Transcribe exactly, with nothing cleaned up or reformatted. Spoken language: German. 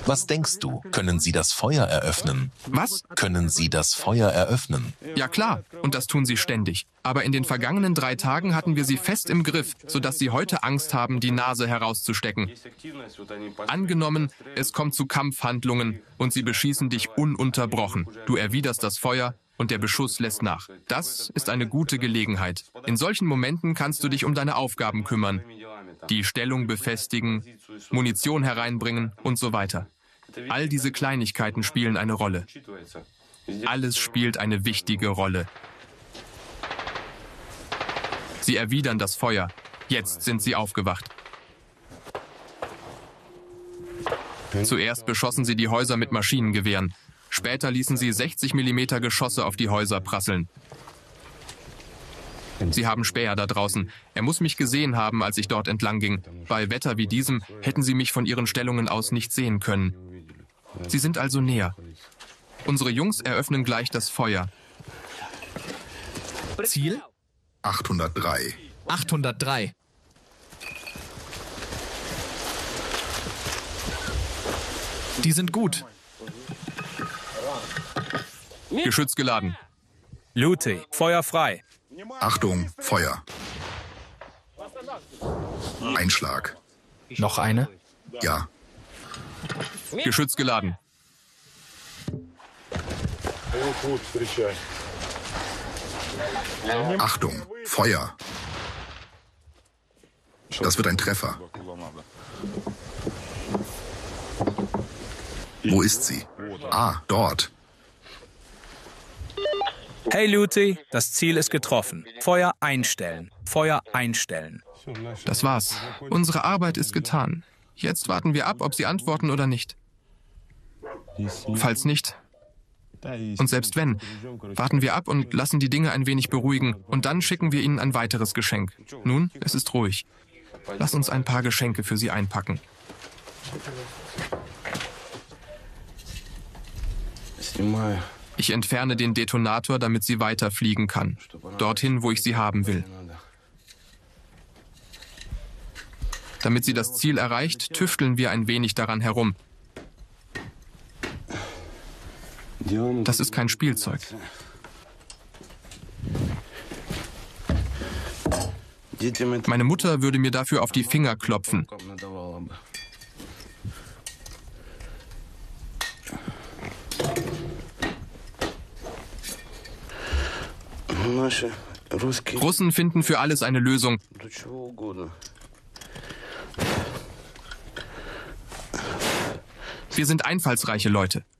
Was denkst du? Können Sie das Feuer eröffnen? Was? Können Sie das Feuer eröffnen? Ja klar, und das tun sie ständig. Aber in den vergangenen drei Tagen hatten wir sie fest im Griff, sodass sie heute Angst haben, die Nase herauszustecken. Angenommen, es kommt zu Kampfhandlungen und sie beschießen dich ununterbrochen. Du erwiderst das Feuer und der Beschuss lässt nach. Das ist eine gute Gelegenheit. In solchen Momenten kannst du dich um deine Aufgaben kümmern. Die Stellung befestigen, Munition hereinbringen und so weiter. All diese Kleinigkeiten spielen eine Rolle. Alles spielt eine wichtige Rolle. Sie erwidern das Feuer. Jetzt sind sie aufgewacht. Zuerst beschossen sie die Häuser mit Maschinengewehren. Später ließen sie sechzig Millimeter Geschosse auf die Häuser prasseln. Sie haben Späher da draußen. Er muss mich gesehen haben, als ich dort entlang ging. Bei Wetter wie diesem hätten sie mich von ihren Stellungen aus nicht sehen können. Sie sind also näher. Unsere Jungs eröffnen gleich das Feuer. Ziel? achthundertdrei. achthundertdrei. Die sind gut. Geschütz geladen. Lute, Feuer frei. Achtung, Feuer. Einschlag. Noch eine? Ja. Geschütz geladen. Achtung, Feuer. Das wird ein Treffer. Wo ist sie? Ah, dort. Hey Lute, das Ziel ist getroffen. Feuer einstellen. Feuer einstellen. Das war's. Unsere Arbeit ist getan. Jetzt warten wir ab, ob sie antworten oder nicht. Falls nicht, und selbst wenn, warten wir ab und lassen die Dinge ein wenig beruhigen und dann schicken wir ihnen ein weiteres Geschenk. Nun, es ist ruhig. Lass uns ein paar Geschenke für sie einpacken. Ich entferne den Detonator, damit sie weiterfliegen kann. Dorthin, wo ich sie haben will. Damit sie das Ziel erreicht, tüfteln wir ein wenig daran herum. Das ist kein Spielzeug. Meine Mutter würde mir dafür auf die Finger klopfen. Russen finden für alles eine Lösung. Wir sind einfallsreiche Leute.